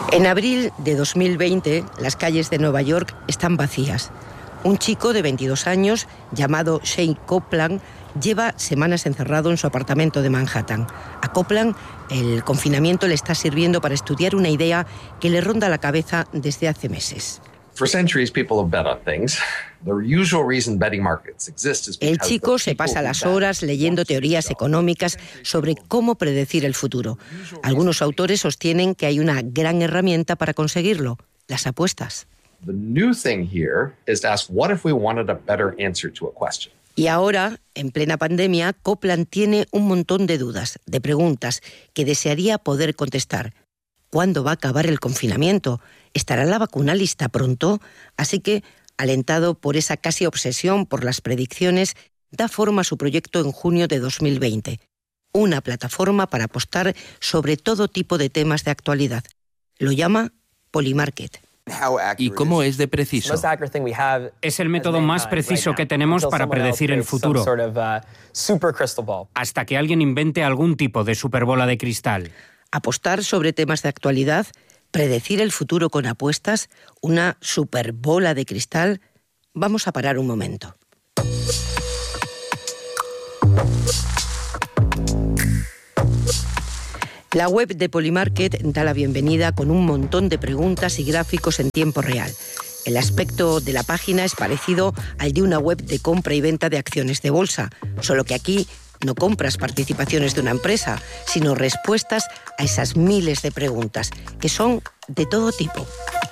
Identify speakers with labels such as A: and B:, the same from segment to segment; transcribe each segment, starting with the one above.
A: En abril de 2020, las calles de Nueva York están vacías. Un chico de 22 años, llamado Shane Copeland, lleva semanas encerrado en su apartamento de Manhattan. A Copeland, el confinamiento le está sirviendo para estudiar una idea que le ronda la cabeza desde hace meses. El chico se pasa las horas leyendo teorías económicas sobre cómo predecir el futuro. Algunos autores sostienen que hay una gran herramienta para conseguirlo: las apuestas. Y ahora, en plena pandemia, Copeland tiene un montón de dudas, de preguntas que desearía poder contestar. ¿Cuándo va a acabar el confinamiento? ¿Estará la vacuna lista pronto? Así que, alentado por esa casi obsesión por las predicciones, da forma a su proyecto en junio de 2020. Una plataforma para apostar sobre todo tipo de temas de actualidad. Lo llama Polymarket.
B: ¿Y cómo es de preciso?
C: Es el método más preciso que tenemos para predecir el futuro, hasta que alguien invente algún tipo de superbola de cristal.
A: Apostar sobre temas de actualidad, predecir el futuro con apuestas, una superbola de cristal. Vamos a parar un momento. La web de Polymarket da la bienvenida con un montón de preguntas y gráficos en tiempo real. El aspecto de la página es parecido al de una web de compra y venta de acciones de bolsa, solo que aquí no compras participaciones de una empresa, sino respuestas a esas miles de preguntas, que son de todo tipo.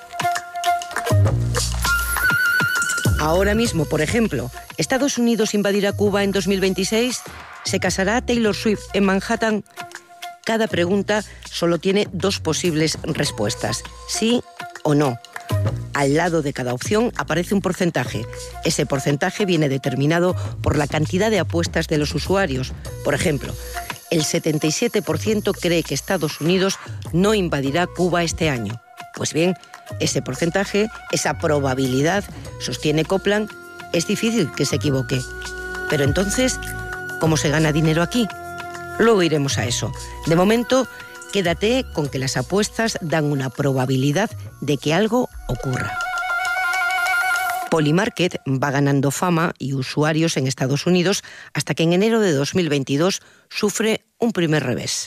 A: Ahora mismo, por ejemplo, ¿Estados Unidos invadirá Cuba en 2026? ¿Se casará Taylor Swift en Manhattan? Cada pregunta solo tiene dos posibles respuestas: sí o no. Al lado de cada opción aparece un porcentaje. Ese porcentaje viene determinado por la cantidad de apuestas de los usuarios. Por ejemplo, el 77% cree que Estados Unidos no invadirá Cuba este año. Pues bien, ese porcentaje, esa probabilidad, sostiene Copeland, es difícil que se equivoque. Pero entonces, ¿cómo se gana dinero aquí? Luego iremos a eso. De momento, quédate con que las apuestas dan una probabilidad de que algo ocurra. Polymarket va ganando fama y usuarios en Estados Unidos hasta que en enero de 2022 sufre un primer revés.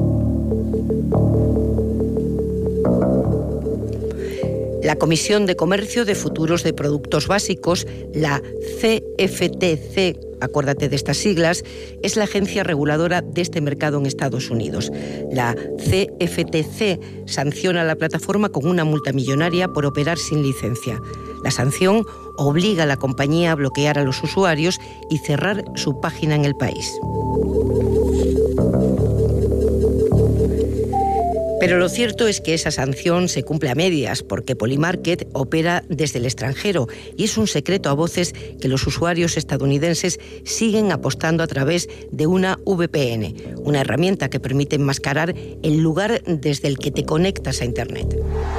A: La Comisión de Comercio de Futuros de Productos Básicos, la CFTC, acuérdate de estas siglas, es la agencia reguladora de este mercado en Estados Unidos. La CFTC sanciona a la plataforma con una multa millonaria por operar sin licencia. La sanción obliga a la compañía a bloquear a los usuarios y cerrar su página en el país. Pero lo cierto es que esa sanción se cumple a medias porque Polymarket opera desde el extranjero y es un secreto a voces que los usuarios estadounidenses siguen apostando a través de una VPN, una herramienta que permite enmascarar el lugar desde el que te conectas a Internet.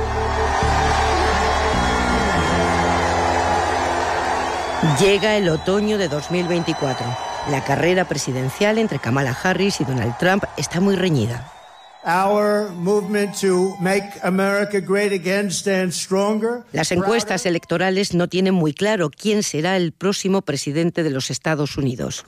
A: Llega el otoño de 2024. La carrera presidencial entre Kamala Harris y Donald Trump está muy reñida. Las encuestas electorales no tienen muy claro quién será el próximo presidente de los Estados Unidos.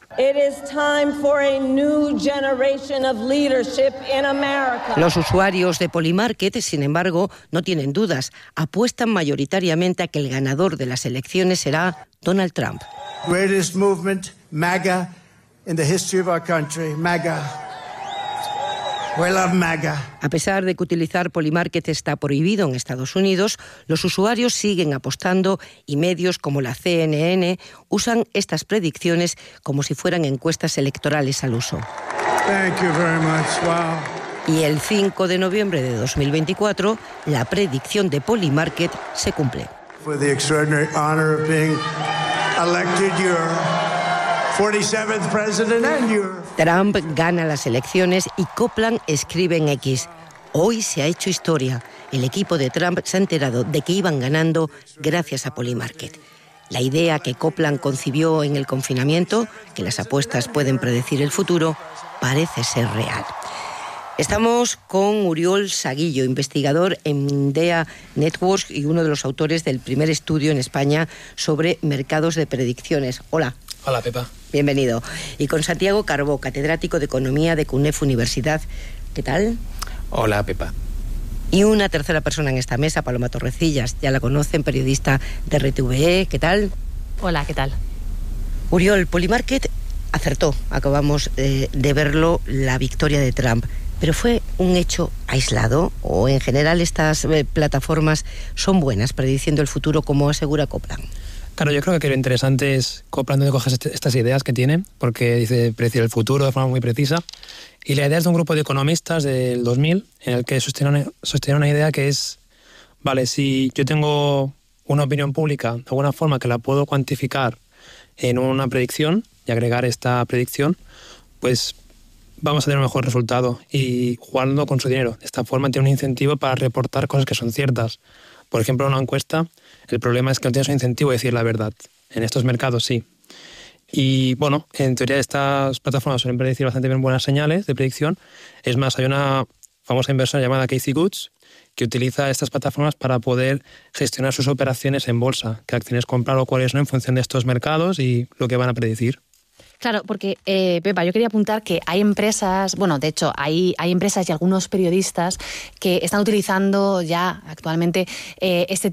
A: Los usuarios de Polymarket, sin embargo, no tienen dudas. Apuestan mayoritariamente a que el ganador de las elecciones será Donald Trump.
D: Greatest movement, MAGA, in the history of our country, MAGA. We love MAGA.
A: A pesar de que utilizar Polymarket está prohibido en Estados Unidos, los usuarios siguen apostando y medios como la CNN usan estas predicciones como si fueran encuestas electorales al uso.
D: Thank you very much. Wow.
A: Y el 5 de noviembre de 2024, la predicción de Polymarket se cumple.
D: For the extraordinary honor of being elected your 47th president and your...
A: Trump gana las elecciones y Copeland escribe en X: hoy se ha hecho historia. El equipo de Trump se ha enterado de que iban ganando gracias a Polymarket. La idea que Copeland concibió en el confinamiento, que las apuestas pueden predecir el futuro, parece ser real. Estamos con Oriol Saguillo, investigador en DEA Networks y uno de los autores del primer estudio en España sobre mercados de predicciones. Hola.
E: Hola, Pepa.
A: Bienvenido. Y con Santiago Carbó, catedrático de Economía de CUNEF Universidad. ¿Qué tal?
E: Hola, Pepa.
A: Y una tercera persona en esta mesa, Paloma Torrecillas. Ya la conocen, periodista de RTVE. ¿Qué tal?
F: Hola, ¿qué tal?
A: Oriol, Polymarket acertó. Acabamos de verlo, la victoria de Trump. ¿Pero fue un hecho aislado o en general estas plataformas son buenas prediciendo el futuro como asegura Copland?
E: Claro, yo creo que lo interesante es Copland donde coges estas ideas que tiene, porque dice predecir el futuro de forma muy precisa. Y la idea es de un grupo de economistas del 2000 en el que sostienen una idea que es, vale, si yo tengo una opinión pública de alguna forma que la puedo cuantificar en una predicción y agregar esta predicción, pues vamos a tener un mejor resultado y jugando con su dinero. De esta forma tiene un incentivo para reportar cosas que son ciertas. Por ejemplo, en una encuesta, el problema es que no tienes un incentivo de decir la verdad. En estos mercados sí. Y bueno, en teoría estas plataformas suelen predecir bastante bien buenas señales de predicción. Es más, hay una famosa inversora llamada Casey Goods que utiliza estas plataformas para poder gestionar sus operaciones en bolsa, qué acciones comprar o cuáles no en función de estos mercados y lo que van a predecir.
F: Claro, porque, Pepa, yo quería apuntar que hay empresas, bueno, de hecho, hay empresas y algunos periodistas que están utilizando ya actualmente este